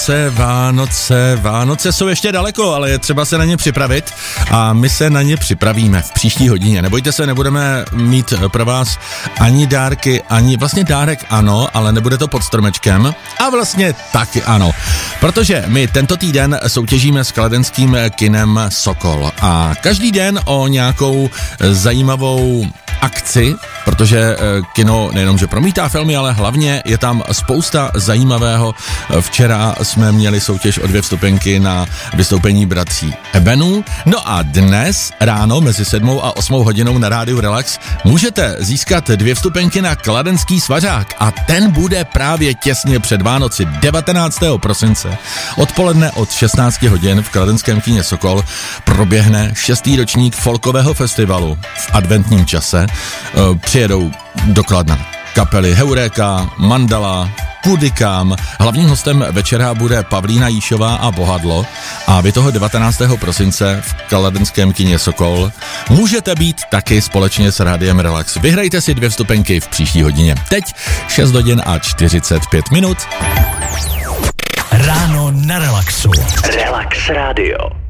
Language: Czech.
Vánoce jsou ještě daleko, ale je třeba se na ně připravit a my se na ně připravíme v příští hodině. Nebojte se, nebudeme mít pro vás ani dárky, ani vlastně dárek ano, ale nebude to pod stromečkem a vlastně taky ano. Protože my tento týden soutěžíme s kladenským kinem Sokol a každý den o nějakou zajímavou akci, protože kino nejenom, že promítá filmy, ale hlavně je tam spousta zajímavého. Včera jsme měli soutěž o 2 vstupenky na vystoupení bratří Ebenů. No a dnes ráno mezi 7 a 8 hodinou na rádiu Relax můžete získat 2 vstupenky na kladenský svařák a ten bude právě těsně před Vánoci 19. prosince. Odpoledne od 16 hodin v kladenském kině Sokol proběhne 6. ročník folkového festivalu v adventním čase. Přijedou do Kladna kapely Heuréka, Mandala, Kudikám. Hlavním hostem večera bude Pavlína Jíšová a Bohadlo a vy toho 19. prosince v kladenském kině Sokol můžete být taky společně s Rádiem Relax. Vyhrajte si 2 vstupenky v příští hodině. Teď 6 hodin a 45 minut. Ráno na Relaxu. Relax Radio.